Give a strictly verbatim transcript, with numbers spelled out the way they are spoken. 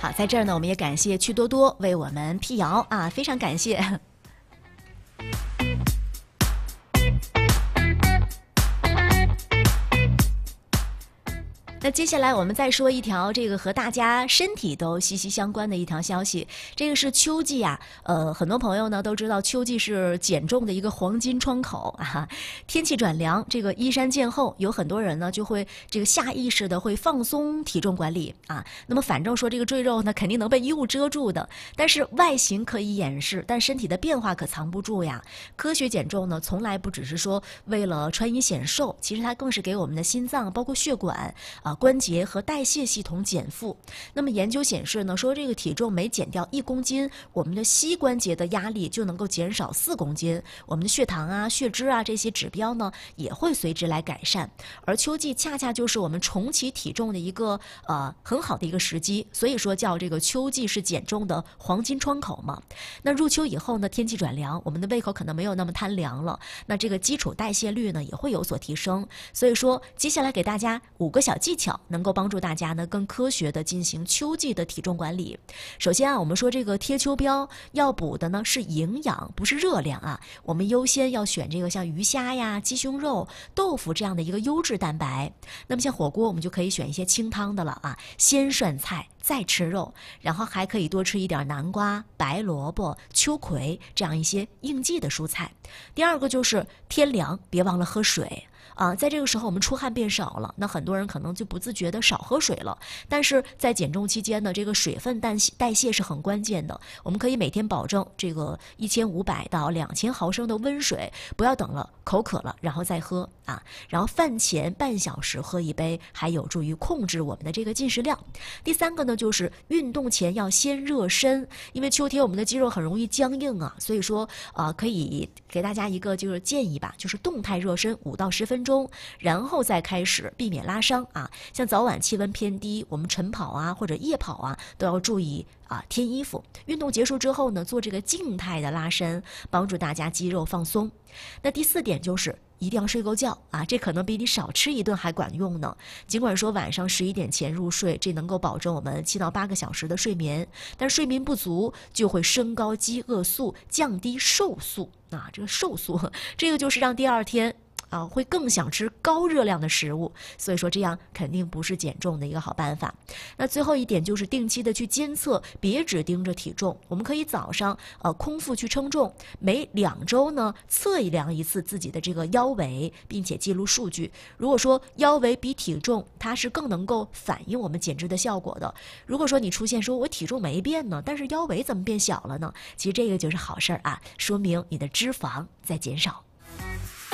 好，在这儿呢，我们也感谢趣多多为我们辟谣啊，非常感谢。那接下来我们再说一条这个和大家身体都息息相关的一条消息，这个是秋季啊，呃，很多朋友呢都知道秋季是减重的一个黄金窗口啊。天气转凉，这个衣衫渐厚，有很多人呢就会这个下意识的会放松体重管理啊。那么反正说这个赘肉呢肯定能被衣物遮住的，但是外形可以掩饰，但身体的变化可藏不住呀。科学减重呢从来不只是说为了穿衣显瘦，其实它更是给我们的心脏包括血管啊。关节和代谢系统减负。那么研究显示呢，说这个体重每减掉一公斤，我们的膝关节的压力就能够减少四公斤，我们的血糖啊、血脂啊这些指标呢也会随之来改善。而秋季恰恰就是我们重启体重的一个呃很好的一个时机，所以说叫这个秋季是减重的黄金窗口嘛。那入秋以后呢，天气转凉，我们的胃口可能没有那么贪凉了，那这个基础代谢率呢也会有所提升。所以说，接下来给大家五个小技巧。能够帮助大家呢更科学的进行秋季的体重管理。首先啊，我们说这个贴秋膘要补的呢是营养，不是热量啊。我们优先要选这个像鱼虾呀、鸡胸肉、豆腐这样的一个优质蛋白。那么像火锅，我们就可以选一些清汤的了啊，先涮菜再吃肉，然后还可以多吃一点南瓜、白萝卜、秋葵这样一些应季的蔬菜。第二个就是天凉，别忘了喝水。啊，在这个时候我们出汗变少了，那很多人可能就不自觉的少喝水了。但是在减重期间呢，这个水分代谢代谢是很关键的。我们可以每天保证这个一千五百到两千毫升的温水，不要等了口渴了然后再喝啊。然后饭前半小时喝一杯，还有助于控制我们的这个进食量。第三个呢，就是运动前要先热身，因为秋天我们的肌肉很容易僵硬啊，所以说啊、呃，可以给大家一个就是建议吧，就是动态热身五到十分钟。然后再开始，避免拉伤啊。像早晚气温偏低，我们晨跑啊或者夜跑啊都要注意啊添衣服。运动结束之后呢，做这个静态的拉伸，帮助大家肌肉放松。那第四点就是一定要睡够觉啊，这可能比你少吃一顿还管用呢。尽管说晚上十一点前入睡，这能够保证我们七到八个小时的睡眠，但睡眠不足就会升高饥饿素，降低瘦素啊。这个瘦素，这个就是让第二天。啊，会更想吃高热量的食物，所以说这样肯定不是减重的一个好办法。那最后一点就是定期的去监测，别只盯着体重。我们可以早上呃空腹去称重，每两周呢测一量一次自己的这个腰围，并且记录数据。如果说腰围比体重，它是更能够反映我们减脂的效果的。如果说你出现说我体重没变呢，但是腰围怎么变小了呢？其实这个就是好事儿啊，说明你的脂肪在减少。